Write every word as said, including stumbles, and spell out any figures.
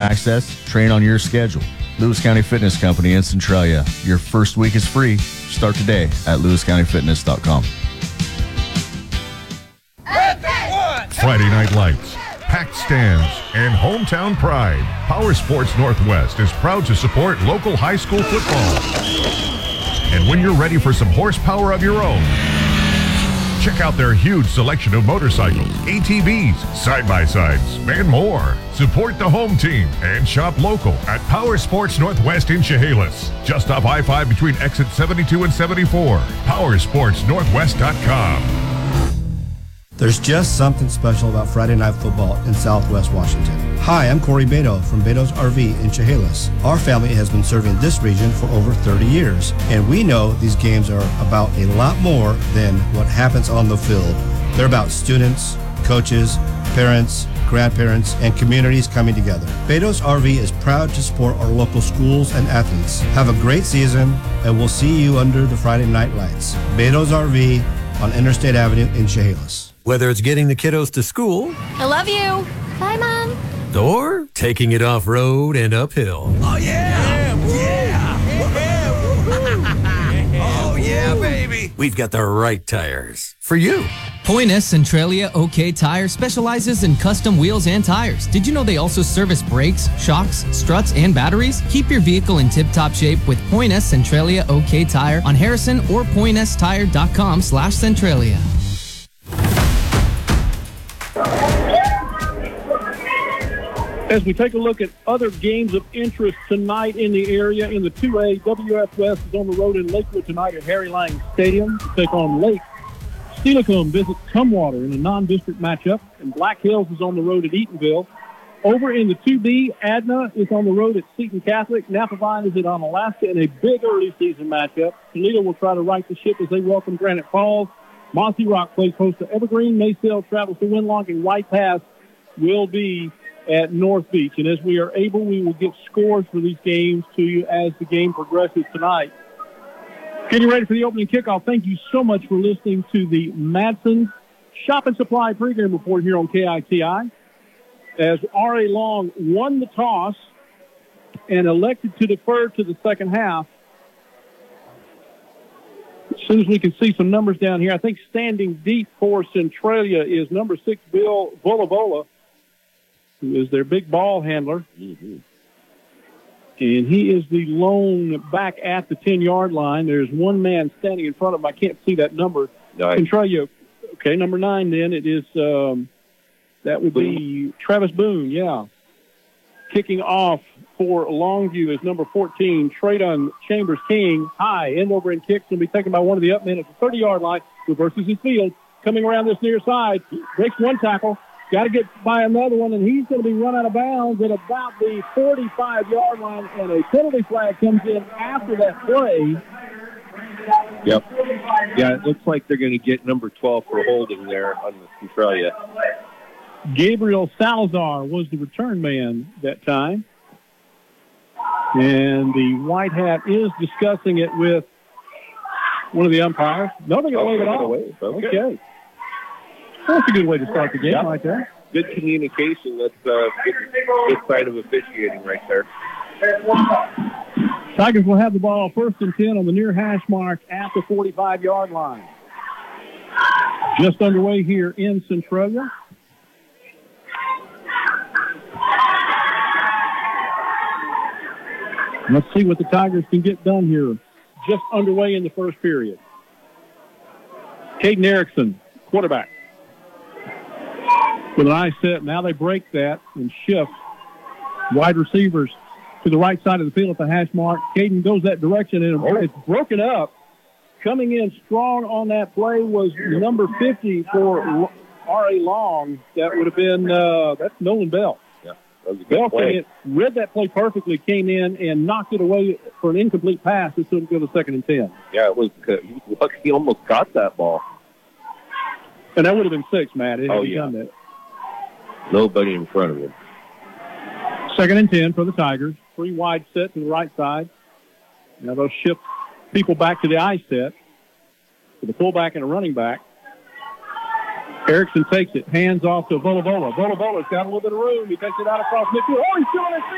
access, train on your schedule. Lewis County Fitness Company in Centralia. Your first week is free. Start today at lewis county fitness dot com. Friday Night Lights, packed stands, and hometown pride. Power Sports Northwest is proud to support local high school football. And when you're ready for some horsepower of your own, check out their huge selection of motorcycles, A T Vs, side-by-sides, and more. Support the home team and shop local at Power Sports Northwest in Chehalis, just off I five between exit seventy-two and seventy-four. power sports northwest dot com. There's just something special about Friday Night Football in Southwest Washington. Hi, I'm Corey Beto from Beto's R V in Chehalis. Our family has been serving this region for over thirty years, and we know these games are about a lot more than what happens on the field. They're about students, coaches, parents, grandparents, and communities coming together. Beto's R V is proud to support our local schools and athletes. Have a great season, and we'll see you under the Friday Night Lights. Beto's R V on Interstate Avenue in Chehalis. Whether it's getting the kiddos to school, I love you. Bye, Mom. or taking it off-road and uphill. Oh, yeah. Yeah. Yeah. Oh, yeah, baby. We've got the right tires for you. Poinus Centralia OK Tire specializes in custom wheels and tires. Did you know they also service brakes, shocks, struts, and batteries? Keep your vehicle in tip-top shape with Poinus Centralia OK Tire on Harrison or poinus tire dot com slash Centralia. As we take a look at other games of interest tonight in the area, in the two A, W F West is on the road in Lakewood tonight at Harry Lang Stadium to take on Lake. Steilacoom visits Tumwater in a non-district matchup, and Black Hills is on the road at Eatonville. Over in the two B, Adna is on the road at Seton Catholic. Napavine is at Onalaska in a big early season matchup. Toledo will try to right the ship as they welcome Granite Falls. Mossy Rock plays host to Evergreen. Maysville travels to Winlock, and White Pass will be at North Beach. And as we are able, we will get scores for these games to you as the game progresses tonight. Getting ready for the opening kickoff. Thank you so much for listening to the Madsen Shop and Supply pregame report here on K I T I. As R A Long won the toss and elected to defer to the second half. As soon as we can see some numbers down here, I think standing deep for Centralia is number six, Bill Volavola, who is their big ball handler. Mm-hmm. And he is the lone back at the ten-yard line. There's one man standing in front of him. I can't see that number. Nice. Centralia, okay, number nine then. It is, um, that would be Travis Boone, yeah. Kicking off for Longview is number fourteen, Traydon Chambers King. High, end over and kicks, will be taken by one of the up men at the thirty-yard line. Reverses his field, coming around this near side. Breaks one tackle. Got to get by another one, and he's going to be run out of bounds at about the forty-five-yard line, and a penalty flag comes in after that play. Yep. Yeah, it looks like they're going to get number twelve for holding there on the Centralia. Gabriel Salazar was the return man that time. And the white hat is discussing it with one of the umpires. No, they're going to wave it off. Okay. Okay. That's a good way to start the game yep. right there. Good communication. That's uh, good, good side of officiating right there. Tigers will have the ball first and ten on the near hash mark at the forty-five-yard line. Just underway here in Centralia. Let's see what the Tigers can get done here. Just underway in the first period. Caden Erickson, quarterback. With an eye set, now they break that and shift. Wide receivers to the right side of the field at the hash mark. Caden goes that direction, and it's broken up. Coming in strong on that play was number fifty for R A Long. That would have been, uh, that's Nolan Bell. Yeah, that was a good Bell play. Came in, read that play perfectly, came in and knocked it away for an incomplete pass. It couldn't go to second and ten. Yeah, it was good. He was lucky he almost got that ball. And that would have been six, Matt. It oh, had yeah. done that. Nobody in front of him. Second and ten for the Tigers. Three wide set to the right side. Now they'll shift people back to the I set with a fullback and a running back. Erickson takes it, hands off to Volavola. Volavola's got a little bit of room. He takes it out across midfield. Oh, he's still in his feet.